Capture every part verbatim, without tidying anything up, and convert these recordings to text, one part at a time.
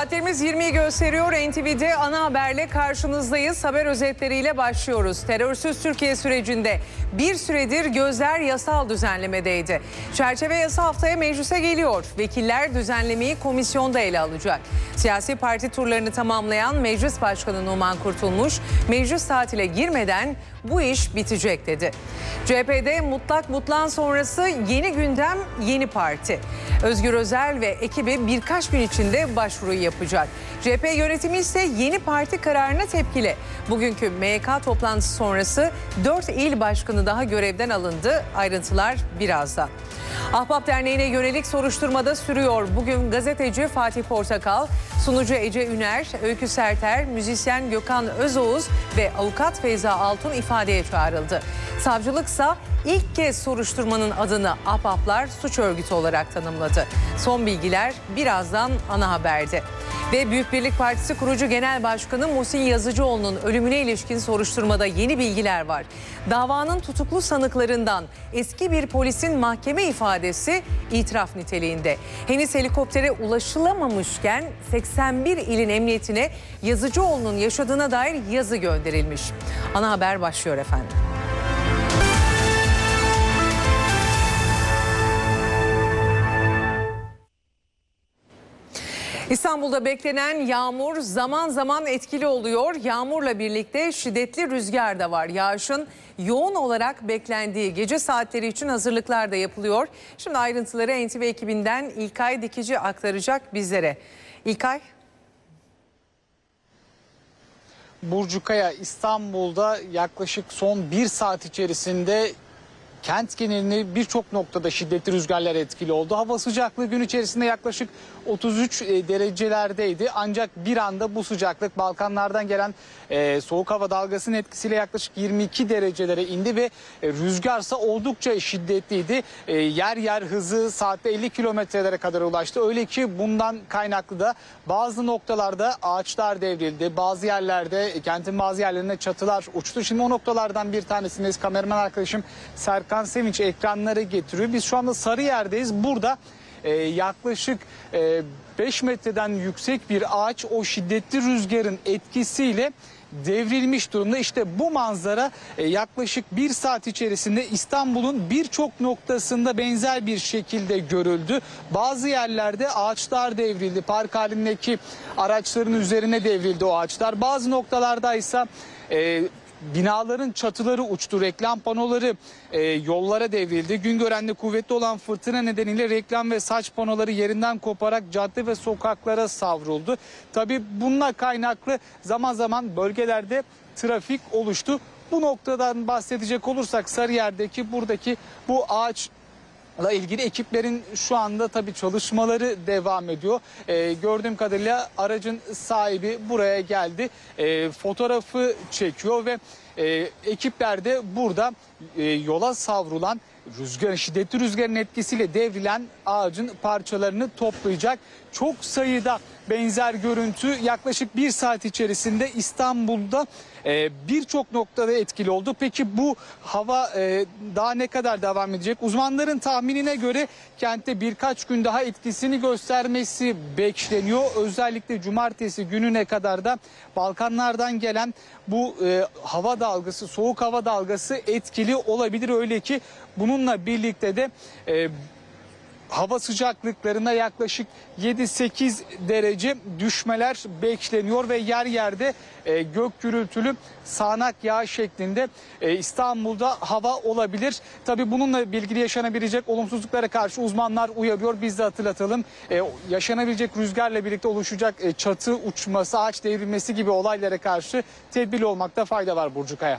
Saatlerimiz yirmiyi gösteriyor. N T V'de ana haberle karşınızdayız. Haber özetleriyle başlıyoruz. Terörsüz Türkiye sürecinde bir süredir gözler yasal düzenlemedeydi. Çerçeve yasa haftaya meclise geliyor. Vekiller düzenlemeyi komisyonda ele alacak. Siyasi parti turlarını tamamlayan Meclis Başkanı Numan Kurtulmuş, meclis tatile girmeden bu iş bitecek dedi. C H P'de mutlak mutlan sonrası yeni gündem, yeni parti. Özgür Özel ve ekibi birkaç gün içinde başvuruyu yapacak. C H P yönetimi ise yeni parti kararına tepkili. Bugünkü M Y K toplantısı sonrası dört il başkanı daha görevden alındı. Ayrıntılar birazdan. Ahbap Derneği'ne yönelik soruşturmada sürüyor. Bugün gazeteci Fatih Portakal, sunucu Ece Üner, Öykü Serter, müzisyen Gökhan Özoğuz ve avukat Feyza Altun ifadeye çağrıldı. Savcılıksa ilk kez soruşturmanın adını Ahbaplar suç örgütü olarak tanımladı. Son bilgiler birazdan ana haberde. Ve Büyük Birlik Partisi kurucu genel başkanı Muhsin Yazıcıoğlu'nun ölümüne ilişkin soruşturmada yeni bilgiler var. Davanın tutuklu sanıklarından eski bir polisin mahkeme ifadesi itiraf niteliğinde. Henüz helikoptere ulaşılamamışken seksen bir ilin emniyetine Yazıcıoğlu'nun yaşadığına dair yazı gönderilmiş. Ana haber başlıyor efendim. İstanbul'da beklenen yağmur zaman zaman etkili oluyor. Yağmurla birlikte şiddetli rüzgar da var. Yağışın yoğun olarak beklendiği gece saatleri için hazırlıklar da yapılıyor. Şimdi ayrıntıları N T V ekibinden İlkay Dikici aktaracak bizlere. İlkay. Burcu Kaya, İstanbul'da yaklaşık son bir saat içerisinde kent genelinde birçok noktada şiddetli rüzgarlar etkili oldu. Hava sıcaklığı gün içerisinde yaklaşık otuz üç derecelerdeydi. Ancak bir anda bu sıcaklık Balkanlardan gelen e, soğuk hava dalgasının etkisiyle yaklaşık yirmi iki derecelere indi ve e, rüzgarsa oldukça şiddetliydi. E, yer yer hızı saatte elli kilometrelere kadar ulaştı. Öyle ki bundan kaynaklı da bazı noktalarda ağaçlar devrildi. Bazı yerlerde, kentin bazı yerlerine çatılar uçtu. Şimdi o noktalardan bir tanesindeyiz. Kameraman arkadaşım Serkan Sevinç ekranları getiriyor. Biz şu anda Sarıyer'deyiz. Burada e, yaklaşık e, beş metreden yüksek bir ağaç o şiddetli rüzgarın etkisiyle devrilmiş durumda. İşte bu manzara e, yaklaşık bir saat içerisinde İstanbul'un birçok noktasında benzer bir şekilde görüldü. Bazı yerlerde ağaçlar devrildi. Park halindeki araçların üzerine devrildi o ağaçlar. Bazı noktalarda ise e, binaların çatıları uçtu, reklam panoları e, yollara devrildi. Güngören'de kuvvetli olan fırtına nedeniyle reklam ve saç panoları yerinden koparak cadde ve sokaklara savruldu. Tabii bununla kaynaklı zaman zaman bölgelerde trafik oluştu. Bu noktadan bahsedecek olursak Sarıyer'deki buradaki bu ağaç ile ilgili ekiplerin şu anda tabii çalışmaları devam ediyor. Ee, gördüğüm kadarıyla aracın sahibi buraya geldi. Ee, fotoğrafı çekiyor ve e, ekipler de burada e, yola savrulan rüzgar, şiddetli rüzgarın etkisiyle devrilen ağacın parçalarını toplayacak. Çok sayıda benzer görüntü yaklaşık bir saat içerisinde İstanbul'da e, birçok noktada etkili oldu. Peki bu hava e, daha ne kadar devam edecek? Uzmanların tahminine göre kentte birkaç gün daha etkisini göstermesi bekleniyor. Özellikle cumartesi gününe kadar da Balkanlardan gelen bu e, hava dalgası, soğuk hava dalgası etkili olabilir. Öyle ki bununla birlikte de e, hava sıcaklıklarına yaklaşık yedi sekiz derece düşmeler bekleniyor ve yer yerde e, gök gürültülü sağanak yağış şeklinde e, İstanbul'da hava olabilir. Tabii bununla ilgili yaşanabilecek olumsuzluklara karşı uzmanlar uyarıyor. Biz de hatırlatalım. E, yaşanabilecek rüzgarla birlikte oluşacak e, çatı uçması, ağaç devrilmesi gibi olaylara karşı tedbirli olmakta fayda var Burcu Kaya.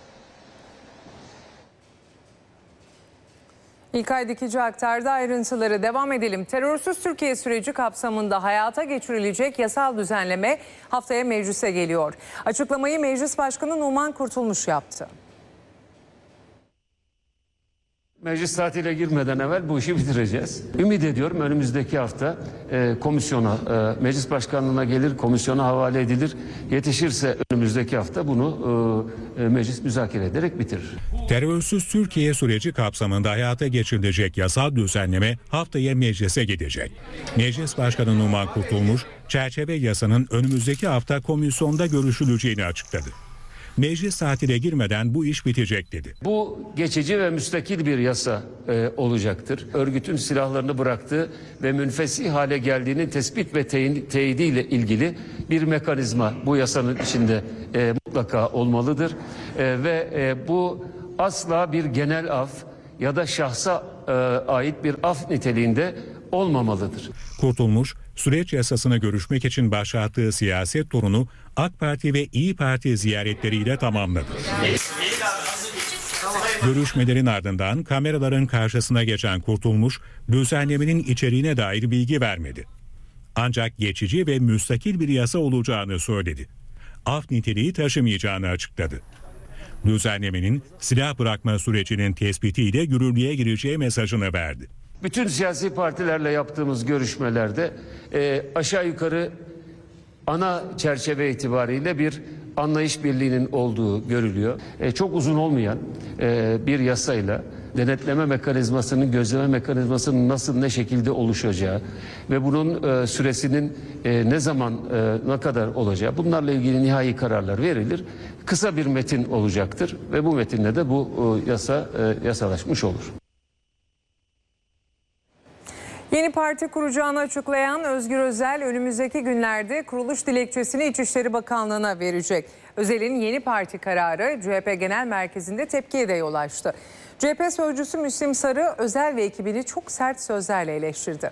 İlkay Dikici aktardı ayrıntıları. Devam edelim. Terörsüz Türkiye süreci kapsamında hayata geçirilecek yasal düzenleme haftaya meclise geliyor. Açıklamayı Meclis Başkanı Numan Kurtulmuş yaptı. Meclis tatile girmeden evvel bu işi bitireceğiz. Ümit ediyorum önümüzdeki hafta e, komisyona, e, meclis başkanlığına gelir, komisyona havale edilir. Yetişirse önümüzdeki hafta bunu e, e, meclis müzakere ederek bitirir. Terörsüz Türkiye süreci kapsamında hayata geçirilecek yasal düzenleme haftaya meclise gidecek. Meclis Başkanı Numan Kurtulmuş, çerçeve yasanın önümüzdeki hafta komisyonda görüşüleceğini açıkladı. Meclis tatile girmeden bu iş bitecek dedi. Bu geçici ve müstakil bir yasa e, olacaktır. Örgütün silahlarını bıraktığı ve münfesih hale geldiğinin tespit ve teyin, teyidiyle ilgili bir mekanizma bu yasanın içinde e, mutlaka olmalıdır. E, ve e, bu asla bir genel af ya da şahsa e, ait bir af niteliğinde olmamalıdır. Kurtulmuş, süreç yasasını görüşmek için başlattığı siyaset turunu AK Parti ve İyi Parti ziyaretleriyle tamamladı. Görüşmelerin ardından kameraların karşısına geçen Kurtulmuş, düzenlemenin içeriğine dair bilgi vermedi. Ancak geçici ve müstakil bir yasa olacağını söyledi. Af niteliği taşımayacağını açıkladı. Düzenlemenin silah bırakma sürecinin tespitiyle yürürlüğe gireceği mesajını verdi. Bütün siyasi partilerle yaptığımız görüşmelerde e, aşağı yukarı ana çerçeve itibariyle bir anlayış birliğinin olduğu görülüyor. E, çok uzun olmayan e, bir yasayla denetleme mekanizmasının, gözleme mekanizmasının nasıl, ne şekilde oluşacağı ve bunun e, süresinin e, ne zaman, e, ne kadar olacağı, bunlarla ilgili nihai kararlar verilir. Kısa bir metin olacaktır ve bu metinle de bu e, yasa e, yasalaşmış olur. Yeni parti kuracağını açıklayan Özgür Özel önümüzdeki günlerde kuruluş dilekçesini İçişleri Bakanlığı'na verecek. Özel'in yeni parti kararı C H P Genel Merkezi'nde tepkiye de yol açtı. C H P sözcüsü Müslim Sarı, Özel ve ekibini çok sert sözlerle eleştirdi.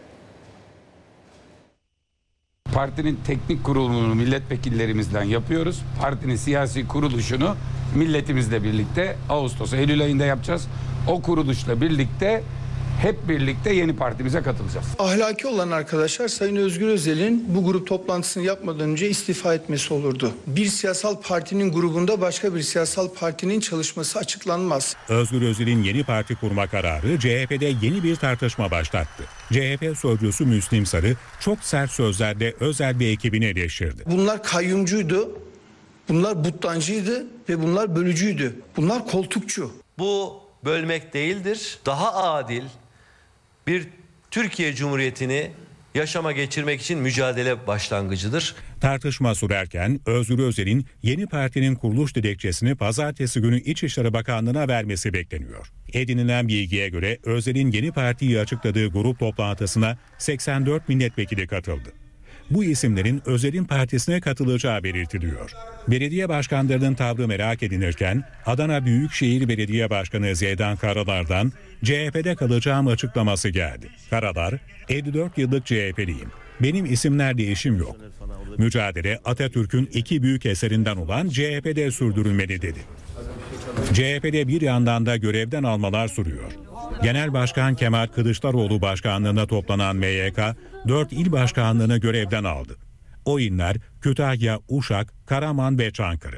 Partinin teknik kurulunu milletvekillerimizden yapıyoruz. Partinin siyasi kuruluşunu milletimizle birlikte Ağustos, Eylül ayında yapacağız. O kuruluşla birlikte hep birlikte yeni partimize katılacağız. Ahlaki olan arkadaşlar Sayın Özgür Özel'in bu grup toplantısını yapmadan önce istifa etmesi olurdu. Bir siyasal partinin grubunda başka bir siyasal partinin çalışması açıklanmaz. Özgür Özel'in yeni parti kurma kararı C H P'de yeni bir tartışma başlattı. C H P sözcüsü Müslim Sarı çok sert sözlerle Özel bir ekibini eleştirdi. Bunlar kayyumcuydu, bunlar buttancıydı ve bunlar bölücüydü. Bunlar koltukçu. Bu bölmek değildir, daha adil bir Türkiye Cumhuriyeti'ni yaşama geçirmek için mücadele başlangıcıdır. Tartışma sürerken Özgür Özel'in yeni partinin kuruluş dilekçesini pazartesi günü İçişleri Bakanlığı'na vermesi bekleniyor. Edinilen bilgiye göre Özel'in yeni partiyi açıkladığı grup toplantısına seksen dört milletvekili katıldı. Bu isimlerin Özel'in partisine katılacağı belirtiliyor. Belediye başkanlarının tavrı merak edilirken Adana Büyükşehir Belediye Başkanı Zeydan Karalar'dan C H P'de kalacağım açıklaması geldi. Karalar, elli dört yıllık C H P'liyim. Benim isimlerle işim yok. Mücadele Atatürk'ün iki büyük eserinden olan C H P'de sürdürülmeli dedi. C H P'de bir yandan da görevden almalar sürüyor. Genel Başkan Kemal Kılıçdaroğlu başkanlığında toplanan M Y K, dört il başkanlığını görevden aldı. O iller Kütahya, Uşak, Karaman ve Çankırı.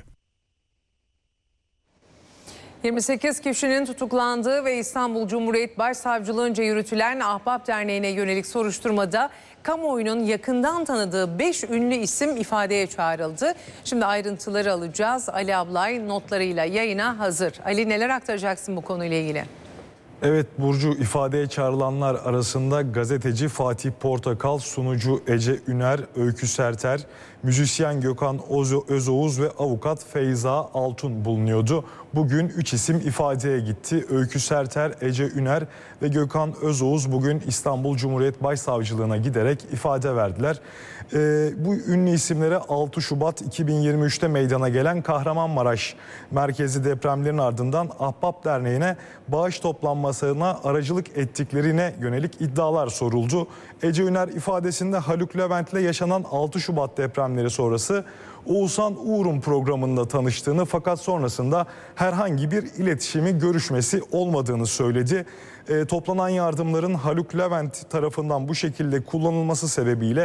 yirmi sekiz kişinin tutuklandığı ve İstanbul Cumhuriyet Başsavcılığınca yürütülen Ahbap Derneği'ne yönelik soruşturmada kamuoyunun yakından tanıdığı beş ünlü isim ifadeye çağrıldı. Şimdi ayrıntıları alacağız. Ali Ablay notlarıyla yayına hazır. Ali, neler aktaracaksın bu konuyla ilgili? Evet Burcu, ifadeye çağrılanlar arasında gazeteci Fatih Portakal, sunucu Ece Üner, Öykü Serter, müzisyen Gökhan Özoğuz ve avukat Feyza Altun bulunuyordu. Bugün üç isim ifadeye gitti. Öykü Serter, Ece Üner ve Gökhan Özoğuz bugün İstanbul Cumhuriyet Başsavcılığına giderek ifade verdiler. Ee, bu ünlü isimlere altı Şubat iki bin yirmi üç'te meydana gelen Kahramanmaraş merkezi depremlerin ardından Ahbap Derneği'ne bağış toplanmasına aracılık ettiklerine yönelik iddialar soruldu. Ece Üner ifadesinde Haluk Levent'le yaşanan altı Şubat depremleri sonrası Oğuzhan Uğur'un programında tanıştığını fakat sonrasında herhangi bir iletişimi, görüşmesi olmadığını söyledi. E, toplanan yardımların Haluk Levent tarafından bu şekilde kullanılması sebebiyle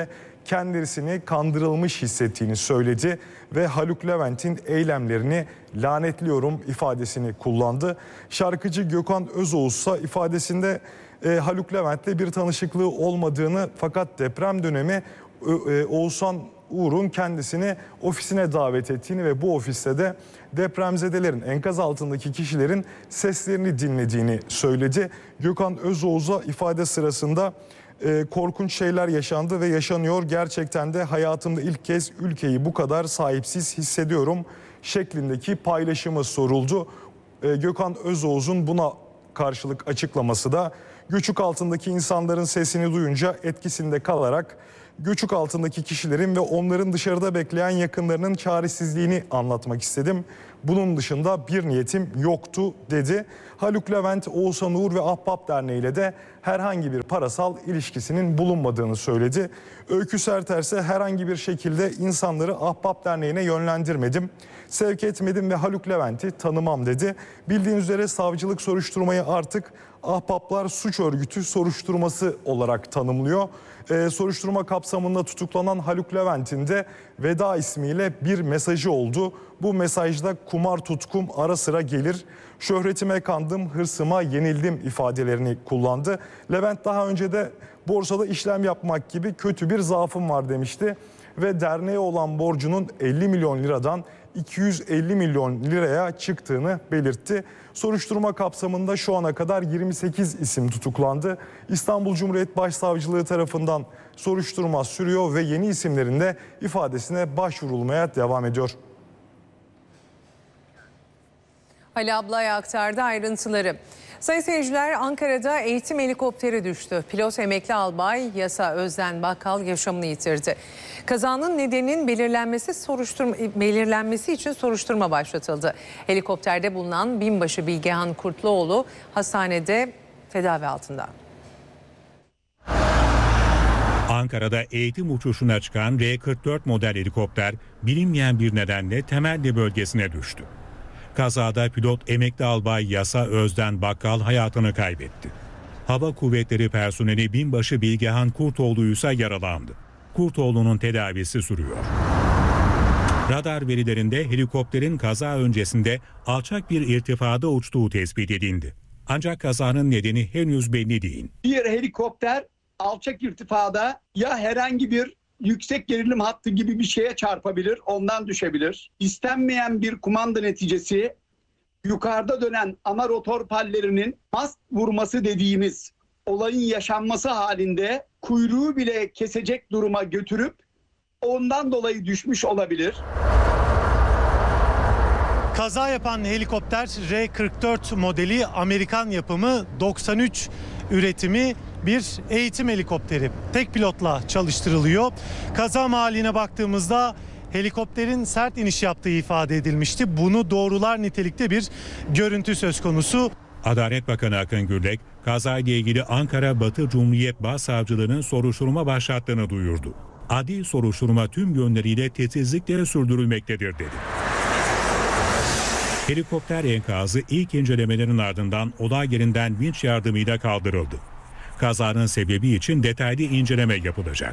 kendisini kandırılmış hissettiğini söyledi ve Haluk Levent'in eylemlerini lanetliyorum ifadesini kullandı. Şarkıcı Gökhan Özoğuz ise ifadesinde e, Haluk Levent'le bir tanışıklığı olmadığını, fakat deprem dönemi e, Oğuzhan Uğur'un kendisini ofisine davet ettiğini ve bu ofiste de depremzedelerin, enkaz altındaki kişilerin seslerini dinlediğini söyledi. Gökhan Özoğuz'a ifade sırasında e, korkunç şeyler yaşandı ve yaşanıyor. Gerçekten de hayatımda ilk kez ülkeyi bu kadar sahipsiz hissediyorum şeklindeki paylaşımı soruldu. E, Gökhan Özoğuz'un buna karşılık açıklaması da göçük altındaki insanların sesini duyunca etkisinde kalarak göçük altındaki kişilerin ve onların dışarıda bekleyen yakınlarının çaresizliğini anlatmak istedim. Bunun dışında bir niyetim yoktu dedi. Haluk Levent, Oğuzhan Uğur ve Ahbap Derneği ile de herhangi bir parasal ilişkisinin bulunmadığını söyledi. Öykü Serter ise herhangi bir şekilde insanları Ahbap Derneği'ne yönlendirmedim, sevk etmedim ve Haluk Levent'i tanımam dedi. Bildiğiniz üzere savcılık soruşturmayı artık Ahbaplar Suç Örgütü soruşturması olarak tanımlıyor. Ee, soruşturma kapsamında tutuklanan Haluk Levent'in de Veda ismiyle bir mesajı oldu. Bu mesajda kumar tutkum ara sıra gelir, şöhretime kandım, hırsıma yenildim ifadelerini kullandı. Levent daha önce de borsada işlem yapmak gibi kötü bir zaafım var demişti ve derneğe olan borcunun elli milyon liradan iki yüz elli milyon liraya çıktığını belirtti. Soruşturma kapsamında şu ana kadar yirmi sekiz isim tutuklandı. İstanbul Cumhuriyet Başsavcılığı tarafından soruşturma sürüyor ve yeni isimlerin de ifadesine başvurulmaya devam ediyor. Ali Ablay aktardı ayrıntıları. Sayın seyirciler, Ankara'da eğitim helikopteri düştü. Pilot emekli albay Yasa Özden Bakkal yaşamını yitirdi. Kazanın nedeninin belirlenmesi soruşturma belirlenmesi için soruşturma başlatıldı. Helikopterde bulunan binbaşı Bilgehan Kurtluoğlu hastanede tedavi altında. Ankara'da eğitim uçuşuna çıkan R kırk dört model helikopter bilinmeyen bir nedenle Temelli bölgesine düştü. Kazada pilot emekli albay Yasa Özden Bakkal hayatını kaybetti. Hava Kuvvetleri personeli binbaşı Bilgehan Kurtoğlu ise yaralandı. Kurtoğlu'nun tedavisi sürüyor. Radar verilerinde helikopterin kaza öncesinde alçak bir irtifada uçtuğu tespit edildi. Ancak kazanın nedeni henüz belli değil. Bir helikopter alçak irtifada ya herhangi bir yüksek gerilim hattı gibi bir şeye çarpabilir, ondan düşebilir. İstenmeyen bir kumanda neticesi yukarıda dönen ana rotor pallerinin mast vurması dediğimiz olayın yaşanması halinde kuyruğu bile kesecek duruma götürüp ondan dolayı düşmüş olabilir. Kaza yapan helikopter R kırk dört modeli, Amerikan yapımı, doksan üç üretimi bir eğitim helikopteri. Tek pilotla çalıştırılıyor. Kaza mahalline baktığımızda helikopterin sert iniş yaptığı ifade edilmişti. Bunu doğrular nitelikte bir görüntü söz konusu. Adalet Bakanı Akın Gürlek, kazayla ilgili Ankara Batı Cumhuriyet Başsavcılığı'nın soruşturma başlattığını duyurdu. Adli soruşturma tüm yönleriyle titizlikle sürdürülmektedir dedi. Helikopter enkazı ilk incelemelerin ardından olay yerinden vinç yardımıyla kaldırıldı. Kazanın sebebi için detaylı inceleme yapılacak.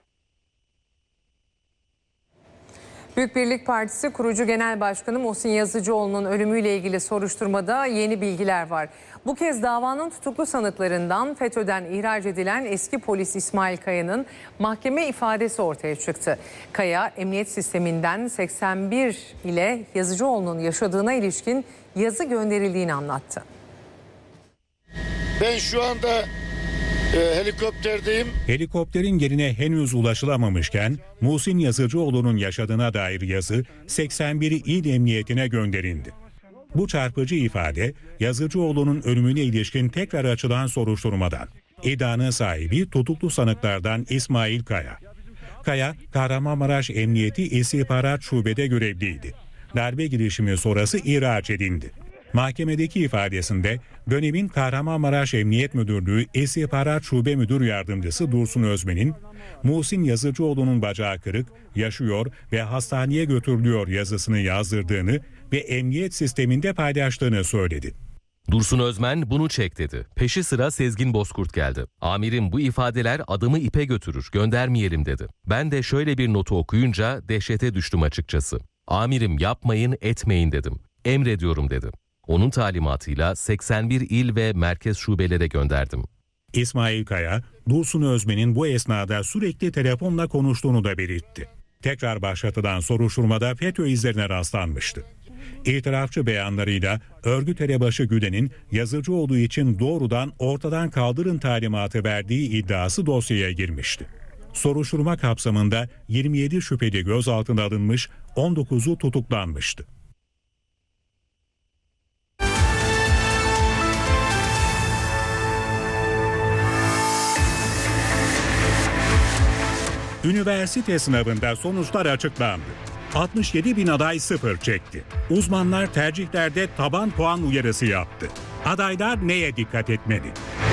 Büyük Birlik Partisi kurucu genel başkanı Muhsin Yazıcıoğlu'nun ölümüyle ilgili soruşturmada yeni bilgiler var. Bu kez davanın tutuklu sanıklarından FETÖ'den ihraç edilen eski polis İsmail Kaya'nın mahkeme ifadesi ortaya çıktı. Kaya, emniyet sisteminden seksen bir ile Yazıcıoğlu'nun yaşadığına ilişkin yazı gönderildiğini anlattı. Ben şu anda e, helikopterdeyim. Helikopterin yerine henüz ulaşılamamışken Muhsin Yazıcıoğlu'nun yaşadığına dair yazı seksen bir İl Emniyetine gönderildi. Bu çarpıcı ifade Yazıcıoğlu'nun ölümüne ilişkin tekrar açılan soruşturmadan. İddianın sahibi tutuklu sanıklardan İsmail Kaya. Kaya, Kahramanmaraş Emniyeti İstihbarat Şube'de görevliydi. Darbe girişimi sonrası ihraç edildi. Mahkemedeki ifadesinde dönemin Kahramanmaraş Emniyet Müdürlüğü İstihbarat Şube Müdür Yardımcısı Dursun Özmen'in Muhsin Yazıcıoğlu'nun bacağı kırık, yaşıyor ve hastaneye götürülüyor yazısını yazdırdığını ve emniyet sisteminde paylaştığını söyledi. Dursun Özmen bunu çek dedi. Peşi sıra Sezgin Bozkurt geldi. Amirim bu ifadeler adamı ipe götürür, göndermeyelim dedi. Ben de şöyle bir notu okuyunca dehşete düştüm açıkçası. Amirim yapmayın, etmeyin dedim. Emrediyorum dedi. Onun talimatıyla seksen bir il ve merkez şubelere gönderdim. İsmail Kaya, Dursun Özmen'in bu esnada sürekli telefonla konuştuğunu da belirtti. Tekrar başlatılan soruşturmada FETÖ izlerine rastlanmıştı. İtirafçı beyanlarıyla örgüt elebaşı Gülen'in Yazıcıoğlu için doğrudan ortadan kaldırın talimatı verdiği iddiası dosyaya girmişti. Soruşturma kapsamında yirmi yedi şüpheli gözaltına alınmış, on dokuzu tutuklanmıştı. Üniversite sınavında sonuçlar açıklandı. altmış yedi bin aday sıfır çekti. Uzmanlar tercihlerde taban puan uyarısı yaptı. Adaylar neye dikkat etmeli?